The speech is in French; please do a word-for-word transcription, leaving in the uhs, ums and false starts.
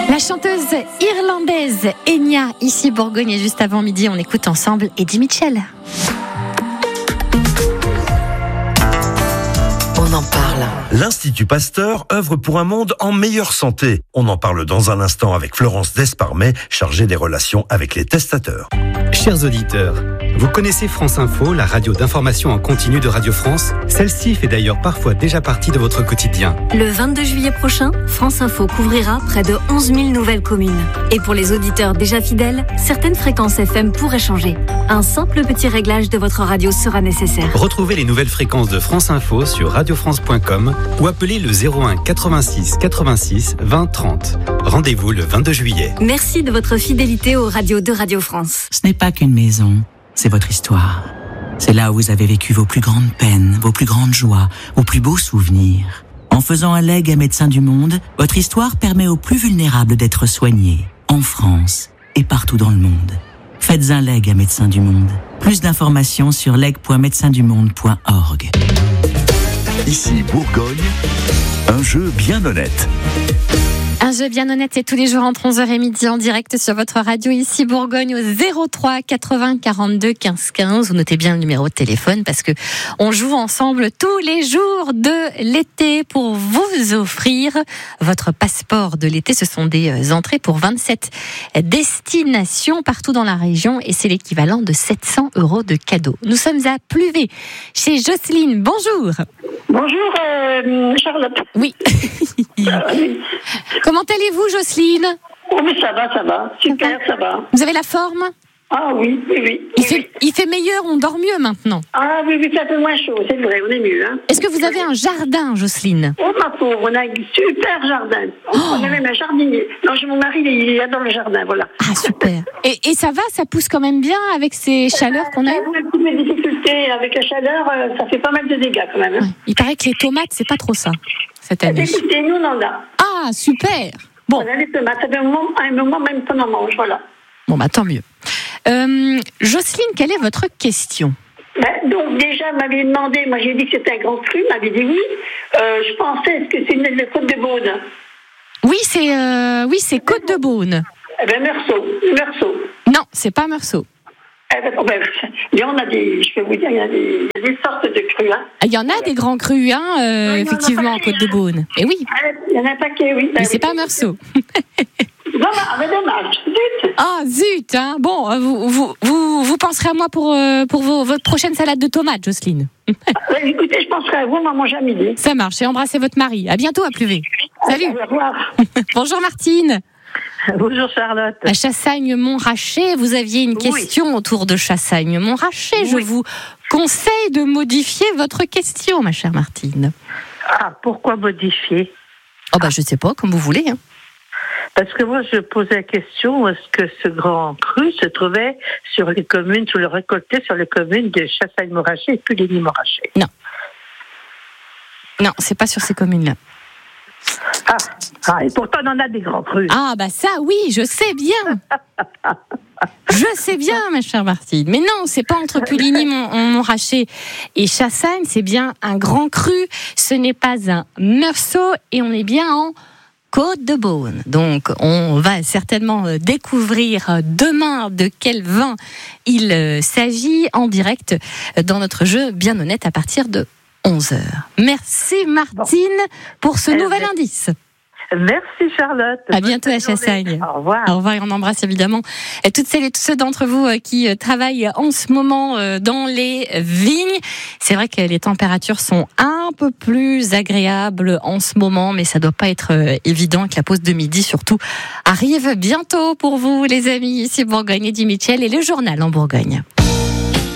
La chanteuse irlandaise Enya, ici Bourgogne, et juste avant midi, on écoute ensemble Eddie Mitchell. On en parle. L'Institut Pasteur œuvre pour un monde en meilleure santé. On en parle dans un instant avec Florence Desparmet, chargée des relations avec les testateurs. Chers auditeurs, vous connaissez France Info, la radio d'information en continu de Radio France? Celle-ci fait d'ailleurs parfois déjà partie de votre quotidien. Le vingt-deux juillet prochain, France Info couvrira près de onze mille nouvelles communes. Et pour les auditeurs déjà fidèles, certaines fréquences F M pourraient changer. Un simple petit réglage de votre radio sera nécessaire. Retrouvez les nouvelles fréquences de France Info sur radio france point com ou appelez le zéro un quatre-vingt-six quatre-vingt-six vingt trente. Rendez-vous le vingt-deux juillet. Merci de votre fidélité aux radios de Radio France. Ce n'est pas qu'une maison, c'est votre histoire. C'est là où vous avez vécu vos plus grandes peines, vos plus grandes joies, vos plus beaux souvenirs. En faisant un legs à Médecins du Monde, votre histoire permet aux plus vulnérables d'être soignés, en France et partout dans le monde. Faites un legs à Médecins du Monde. Plus d'informations sur leg point médecins du monde point org. Ici Bourgogne, un jeu bien honnête. Un jeu bien honnête, c'est tous les jours entre onze heures et midi en direct sur votre radio ici Bourgogne au zéro trois quatre-vingts quarante-deux quinze quinze. Vous notez bien le numéro de téléphone parce que on joue ensemble tous les jours de l'été pour vous offrir votre passeport de l'été. Ce sont des entrées pour vingt-sept destinations partout dans la région et c'est l'équivalent de sept cents euros de cadeaux. Nous sommes à Pluvet chez Jocelyne. Bonjour. Bonjour euh, Charlotte. Oui. Comment allez-vous, Jocelyne? Oh, mais ça va, ça va. Super, ça va. Vous avez la forme? Ah oui, oui, oui. Il, oui, fait, oui. il fait meilleur, on dort mieux maintenant. Ah oui, oui, c'est un peu moins chaud, c'est vrai, on est mieux. Hein. Est-ce que vous avez un jardin, Jocelyne? Oh ma pauvre, on a un super jardin. Oh. On a même un jardinier. Non, j'ai mon mari, il adore le jardin, voilà. Ah, super. Et, et ça va, ça pousse quand même bien avec ces chaleurs qu'on a eues? On a toutes les difficultés avec la chaleur, ça fait pas mal de dégâts quand même. Hein. Ouais. Il paraît que les tomates, c'est pas trop ça, cette année. Écoutez, nous on en a. Ah, super. Bon. On a les tomates, ça fait un moment, un moment même qu'on en mange, voilà. Bon, bah tant mieux. Euh, Jocelyne, quelle est votre question? Ben, donc déjà, elle m'avait demandé, moi j'ai dit que c'était un grand cru, elle m'avait dit oui. Euh, je pensais, est-ce que c'est une le Côte de Beaune? Oui, c'est euh, oui, c'est Côte de Beaune. Eh ben Meursault, Meursault. Non, c'est pas Meursault. Eh ben, oh ben, il y en a des, je peux vous dire, il y a des, il y a des sortes de crus. Hein. Il y en a des grands crus, hein, euh, oui, effectivement, en Côte de Beaune. Et oui. Il y en a un paquet, oui. Ben, mais oui. c'est pas Meursault. Non, mais dommage, zut. Ah, zut, hein. Bon, vous, vous, vous, vous penserez à moi pour, euh, pour vos, votre prochaine salade de tomates, Jocelyne. Ah, écoutez, je penserai à vous, maman, jamais dit. Ça marche, et embrassez votre mari. À bientôt à Pluvet. Salut. Au revoir. Bonjour Martine. Bonjour Charlotte. À Chassagne-Montrachet, vous aviez une question oui. autour de Chassagne-Montrachet. Oui. Je vous conseille de modifier votre question, ma chère Martine. Ah, pourquoi modifier? Oh bah je sais pas, comme vous voulez. Hein. Parce que moi, je posais la question, est-ce que ce grand cru se trouvait sur les communes, sur le récolté sur les communes de Chassagne-Montrachet et Puligny-Montrachet? Non. Non, c'est pas sur ces communes-là. Ah, ah, et pourtant, on en a des grands crus. Ah, bah ça, oui, je sais bien. Je sais bien, ma chère Martine. Mais non, c'est pas entre Puligny-Montrachet et Chassagne, c'est bien un grand cru. Ce n'est pas un Meursault et on est bien en Côte de Beaune. Donc, on va certainement découvrir demain de quel vin il s'agit en direct dans notre jeu Bien Honnête à partir de onze heures. Merci Martine pour ce nouvel merci. indice. Merci Charlotte. À bientôt à Chassagne. Au revoir. Au revoir et on embrasse évidemment toutes celles et tous ceux d'entre vous qui travaillent en ce moment dans les vignes. C'est vrai que les températures sont un peu plus agréables en ce moment, mais ça doit pas être évident que la pause de midi surtout arrive bientôt pour vous les amis ici Bourgogne. Eddie Mitchell et le journal en Bourgogne.